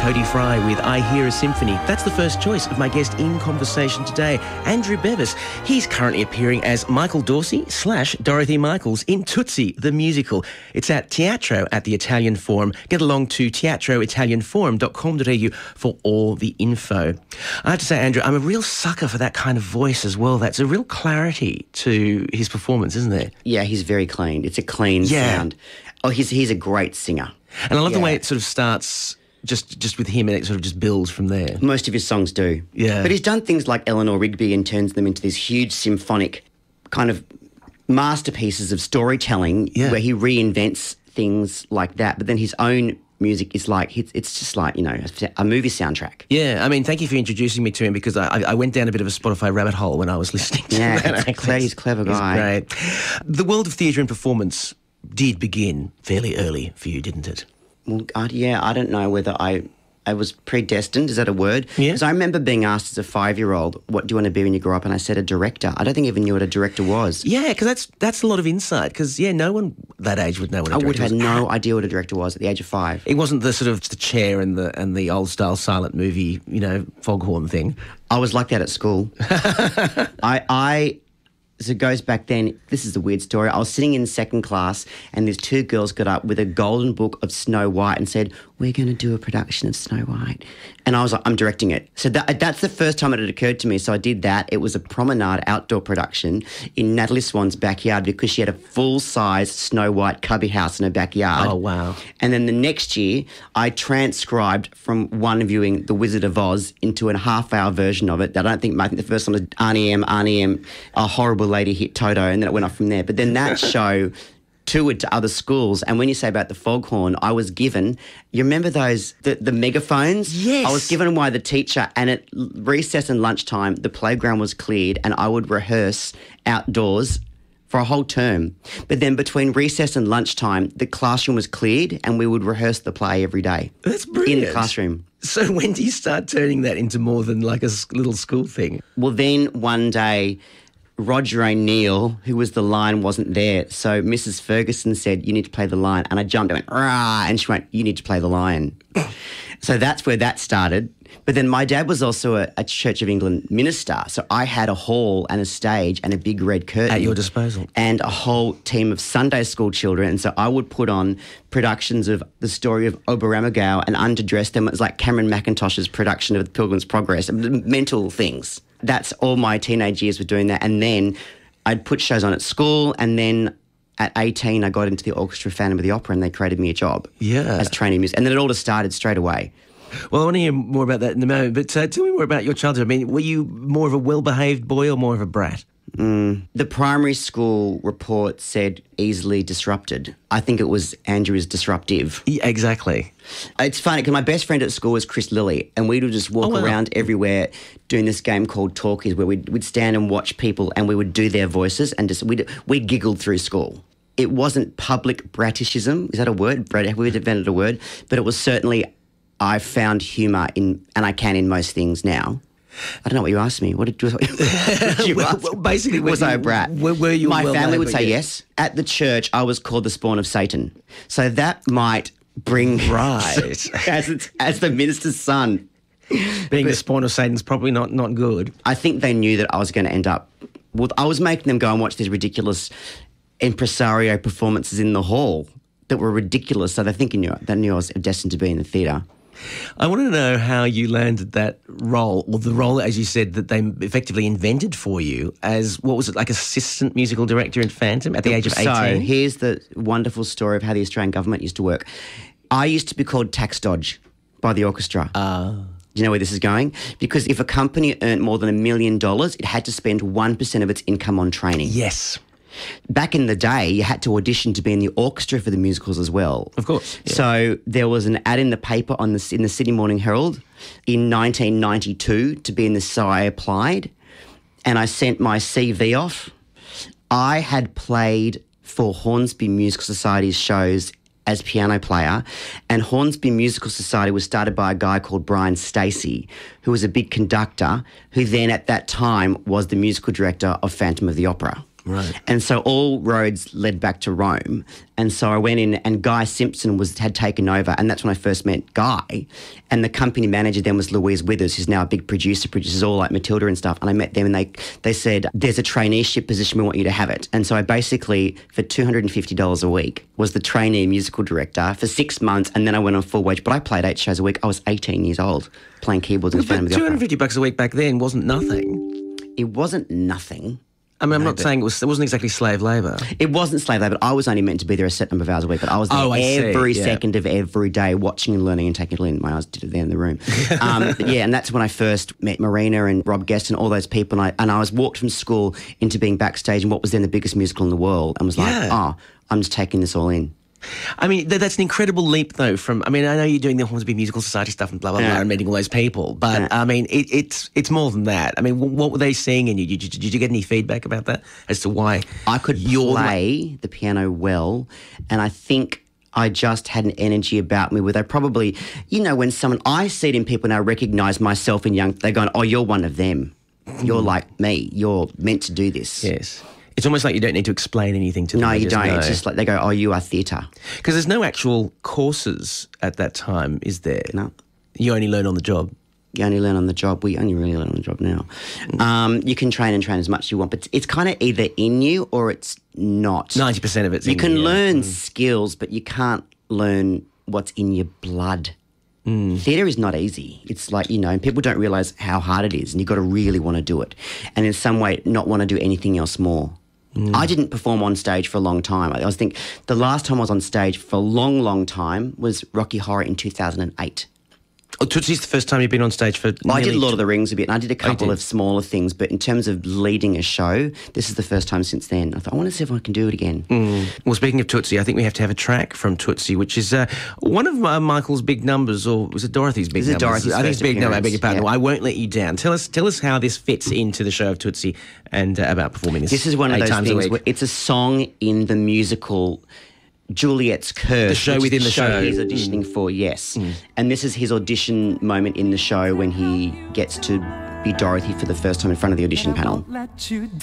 Cody Fry with I Hear a Symphony. That's the first choice of my guest in conversation today, Andrew Bevis. He's currently appearing as Michael Dorsey / Dorothy Michaels in Tootsie, the musical. It's at Teatro at the Italian Forum. Get along to teatroitalianforum.com.au for all the info. I have to say, Andrew, I'm a real sucker for that kind of voice as well. That's a real clarity to his performance, isn't there? Yeah, he's very clean. It's a clean sound. Oh, he's a great singer. And I love the way it sort of starts just with him and it sort of just builds from there. Most of his songs do. Yeah. But he's done things like Eleanor Rigby and turns them into these huge symphonic kind of masterpieces of storytelling where he reinvents things like that. But then his own music is like, it's just like, you know, a movie soundtrack. Yeah, I mean, thank you for introducing me to him because I went down a bit of a Spotify rabbit hole when I was listening to that. He's a clever guy. He's great. The world of theatre and performance did begin fairly early for you, didn't it? Well, I don't know whether I was predestined. Is that a word? Yeah. Because I remember being asked as a 5-year-old, what do you want to be when you grow up? And I said a director. I don't think I even knew what a director was. Yeah, because that's a lot of insight because, no one that age would know what a director was. I would have had no idea what a director was at the age of 5. It wasn't the sort of the chair and the old-style silent movie, foghorn thing. I was like that at school. So it goes back then, this is a weird story. I was sitting in second class and these 2 girls got up with a golden book of Snow White and said, we're going to do a production of Snow White. And I was like, I'm directing it. So that's the first time it had occurred to me. So I did that. It was a promenade outdoor production in Natalie Swan's backyard because she had a full-size Snow White cubby house in her backyard. Oh, wow. And then the next year, I transcribed from one viewing The Wizard of Oz into a half-hour version of it. I think the first one was Arnie M, a horrible lady hit Toto, and then it went off from there. But then that show toured to other schools, and when you say about the foghorn, I was given, you remember those, the megaphones? Yes. I was given by the teacher, and at recess and lunchtime, the playground was cleared, and I would rehearse outdoors for a whole term. But then between recess and lunchtime, the classroom was cleared, and we would rehearse the play every day. That's brilliant. In the classroom. So when do you start turning that into more than like a little school thing? Well, then one day, Roger O'Neill, who was the lion, wasn't there. So Mrs. Ferguson said, you need to play the lion. And I jumped and went, rah, and she went, you need to play the lion. So that's where that started. But then my dad was also a Church of England minister. So I had a hall and a stage and a big red curtain. At your disposal. And a whole team of Sunday school children. And so I would put on productions of the story of Oberammergau and underdress them. It was like Cameron McIntosh's production of The Pilgrim's Progress. Mental things. That's all my teenage years were doing that. And then I'd put shows on at school, and then at 18 I got into the orchestra of Phantom of the Opera, and they created me a job as trainee musician. And then it all just started straight away. Well, I want to hear more about that in a moment, but tell me more about your childhood. I mean, were you more of a well-behaved boy or more of a brat? The primary school report said easily disrupted. I think it was Andrew is disruptive. Yeah, exactly. It's funny because my best friend at school was Chris Lilly, and we would just walk around everywhere doing this game called Talkies, where we'd stand and watch people and we would do their voices, and just we giggled through school. It wasn't public bratishism. Is that a word? Have we invented a word? But it was certainly, I found humour in, and I can in most things now. I don't know what you asked me. What did you ask? Well, basically, was I a brat? Were you? My family would say yes. At the church, I was called the spawn of Satan. So that might bring right as the minister's son. Being the spawn of Satan's probably not good. I think they knew that I was going to end up. Well, I was making them go and watch these ridiculous impresario performances in the hall that were ridiculous. So they knew I was destined to be in the theatre. I want to know how you landed that role, or the role, as you said, that they effectively invented for you as, what was it, like assistant musical director in Phantom at the age of 18? So here's the wonderful story of how the Australian government used to work. I used to be called tax dodge by the orchestra. Do you know where this is going? Because if a company earned more than $1 million, it had to spend 1% of its income on training. Yes. Back in the day, you had to audition to be in the orchestra for the musicals as well. Of course. Yeah. So there was an ad in the paper in the Sydney Morning Herald in 1992 to be in this, so I applied and I sent my CV off. I had played for Hornsby Musical Society's shows as piano player, and Hornsby Musical Society was started by a guy called Brian Stacey, who was a big conductor, who then at that time was the musical director of Phantom of the Opera. Right. And so all roads led back to Rome. And so I went in, and Guy Simpson had taken over, and that's when I first met Guy. And the company manager then was Louise Withers, who's now a big producer, produces all like Matilda and stuff. And I met them, and they said, there's a traineeship position, we want you to have it. And so I basically, for $250 a week, was the trainee musical director for 6 months, and then I went on full wage. But I played 8 shows a week. I was 18 years old, playing keyboards in the Phantom of the Opera. $250 a week back then wasn't nothing. It wasn't nothing. I mean, I'm not saying it wasn't exactly slave labour. It wasn't slave labour, but I was only meant to be there a set number of hours a week, but I was there every second of every day, watching and learning and taking it in. I did it there in the room. And that's when I first met Marina and Rob Guest and all those people, and I was walked from school into being backstage in what was then the biggest musical in the world, and was like, I'm just taking this all in. I mean, that's an incredible leap, though, I know you're doing the Hornsby Musical Society stuff and blah, blah, blah, and meeting all those people, but, I mean, it's more than that. I mean, what were they seeing in you? Did you get any feedback about that as to why? I could play the piano well, and I think I just had an energy about me where they probably, when I see it in people and I recognise myself in they're going, oh, you're one of them. You're like me. You're meant to do this. Yes. It's almost like you don't need to explain anything to them. No, you don't. It's just like they go, oh, you are theatre. Because there's no actual courses at that time, is there? No. You only learn on the job. You only learn on the job. We only really learn on the job now. You can train as much as you want, but it's kind of either in you or it's not. 90% of it's in you. You can learn skills, but you can't learn what's in your blood. Theatre is not easy. It's like, and people don't realise how hard it is, and you've got to really want to do it. And in some way, not want to do anything else more. I didn't perform on stage for a long time. I think the last time I was on stage for a long, long time was Rocky Horror in 2008. Oh, Tootsie's the first time you've been on stage for I did Lord of the Rings a bit, and I did a couple of smaller things, but in terms of leading a show, this is the first time since then. I thought, I want to see if I can do it again. Well, speaking of Tootsie, I think we have to have a track from Tootsie, which is one of Michael's big numbers, or was it Dorothy's big numbers? Dorothy's I think it's big number, I beg your pardon. Yeah. I Won't Let You Down. Tell us how this fits into the show of Tootsie and about performing this. This is one of those things where it's a song in the musical Juliet's Curse. The show within the show. He's auditioning for, yes. And this is his audition moment in the show when he gets to be Dorothy for the first time in front of the audition panel. Let you